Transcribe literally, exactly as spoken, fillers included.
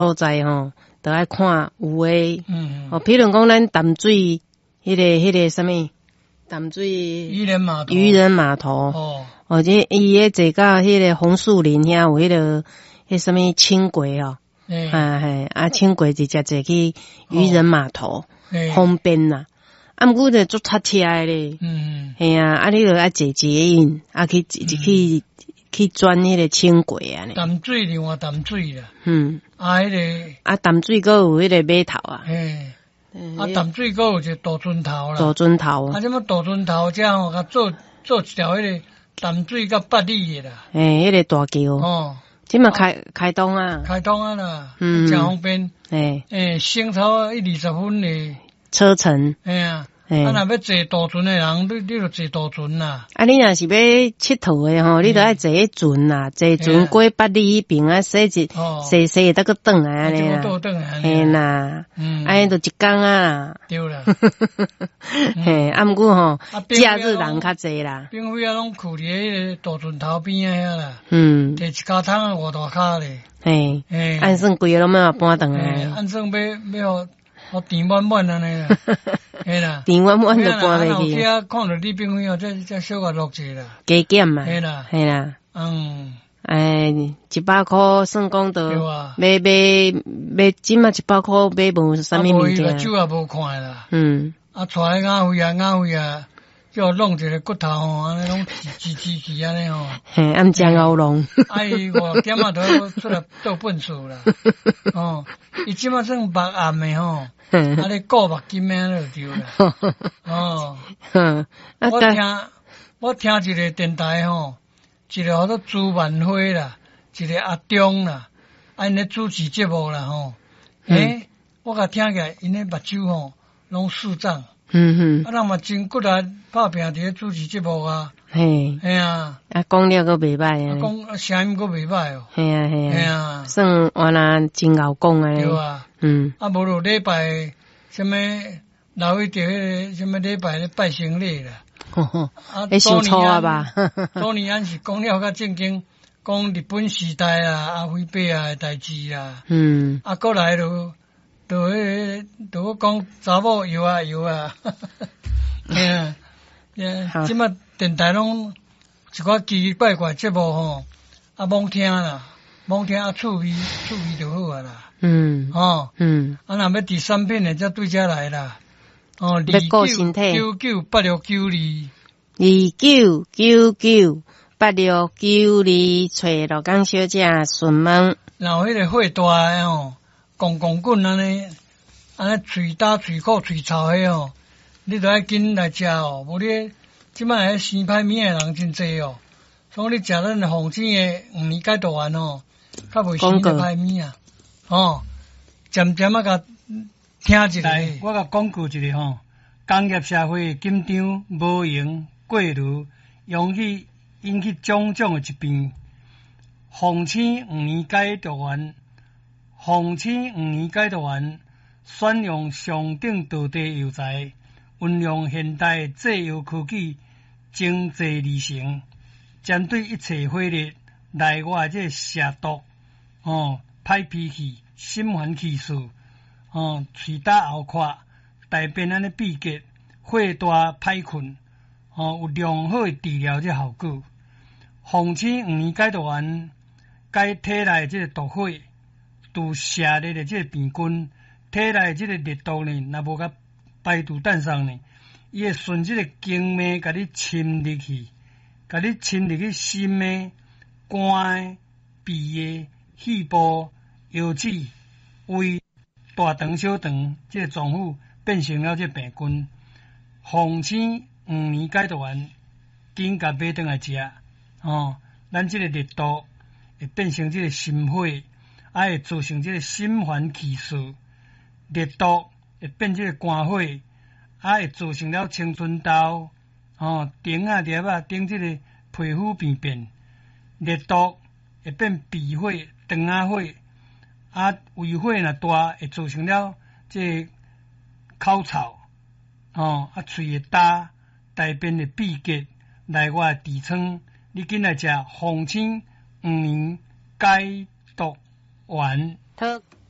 所在吼，都爱看有诶，嗯，哦，譬如讲咱淡水，迄、那个、迄、那个什么，淡水渔人码头， 渔人码头，哦，或者伊迄坐到迄个红树林遐有迄、那个迄什么轻轨哦，哎、啊嘿，啊轻轨直接坐去渔人码头，哦、方便啦。啊，毋过就做塞车诶咧，嗯，系啊，啊你著爱坐捷运，啊去去、嗯、去去转迄个轻轨啊呢。 淡水另外淡水啦， 嗯， 啊迄、那个啊淡水阁有迄个码头啊， 嘿，啊淡水阁有一个大船头啦， 大船头， 啊，什么大船头遮吼，甲做做一条迄个淡水甲八里诶啦， 诶，迄、那个大桥，哦，即嘛开、啊、开通啊， 开通啊啦，嗯，真方便，诶诶，省超一二十分诶车程， 哎呀。啊，若要坐大船诶人，你你著坐大船啦。 啊，你若是要佚佗诶吼，你著爱坐迄船啦，坐船过八里迄边啊，洗一洗洗，得个转来安尼啦。嘿啦，安尼著一工啊啦。 对啦。 嘿，啊，毋过吼，假日人较济啦。 并非啊，拢跍伫迄个大船头边啊遐啦。 嗯。 摕一骹桶啊，偌大骹咧。 嘿。嘿。按算规个拢要搬转来。 按算要要。我填满满安尼啦，嘿啦， 填满满就搬袂去。 啊，看到你并非哦，这这小可落者啦， 加减嘛， 嘿啦， 嘿啦， 嗯， 哎，一百块算讲到，买买买，即嘛一百块买无啥物物件。 啊，酒也无看啦， 嗯， 啊，带个眼灰啊，眼灰啊，叫弄一个骨头吼，安尼拢支支去安尼吼， 嘿，暗将熬弄， 啊，伊五点啊都出来倒粪扫啦，哦，伊即嘛算白暗的吼。啊！你顾目金诶，就对啦。哦，我听我听一个电台吼，一个叫做朱万花啦，一个阿忠啦，啊因咧主持节目啦吼。诶，我甲听起来，因咧目睭吼拢视障。嗯哼。啊，人嘛真骨力拍拼伫咧主持节目啊。嘿。嘿啊。啊， 讲了阁袂歹啊。 讲声音阁袂歹哦。 嘿啊嘿啊。 嘿啊。 算原来真敖讲诶。 对啊。嗯，啊，无落礼拜什么留意着迄个什么礼拜咧拜生日啦， 啊，你想错啊吧？ 当年俺是讲了较正经，讲日本时代啊，阿飞伯啊诶代志啦，嗯，啊，过来就就迄就讲查某摇啊摇啊，嘿啊，即马电台拢一寡奇奇怪怪节目吼，啊，罔听啦，罔听啊，趣味趣味就好啊啦。嗯，哦，嗯，啊，若要第三片的，才对遮来啦。哦，二九九九八六九二， 二九九九八六九二，找罗江小姐询问。 然后迄个火大诶吼，公公棍安尼，安尼喙焦喙苦喙臭诶吼，你著爱紧来食哦，无你即摆来生歹物诶人真济哦。所以你食咱的红星诶五年解毒丸哦，较袂生得歹物啊。哦，渐渐啊，甲听一来，我甲讲句一个吼，工业社会紧张无用过炉，容易引起种种诶疾病。红星五年解毒丸，红星五年解毒丸，选用上等道地药材，运用现代制药科技，精制而成，针对一切火热内外即蛇毒哦。歹脾气、心烦气躁，哦，喙焦喉渴、大便安尼闭结、火大、歹困，哦，有良好诶治疗即效果。红星五年解毒丸解体内即个毒火，除射热诶即个病菌，体内即个热毒呢，若无甲排除诞生呢，伊会顺即个经脉甲你侵入去，甲你侵入去心诶、肝诶、鼻诶。肺部、腰子、胃、大肠、小肠，即个脏腑变成了即个病菌。红星五年解毒丸，紧甲买转来食哦。咱即个热毒会变成即个心火，啊会造成即个心烦气躁。热毒会变即个肝火，啊会造成了青春痘哦、顶啊、粒啊、顶即个皮肤病变。热毒会变鼻火。肠仔火，啊，胃火若大，会造成了即口臭，哦，啊，喙会焦，大便会闭结，内外痔疮。你紧来食红星五年解毒丸。 好。